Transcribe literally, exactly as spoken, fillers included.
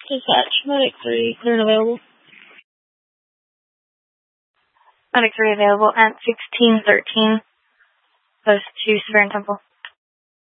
Dispatch, Medic three, clear and available. Medic three available at sixteen thirteen, post to Severn Temple.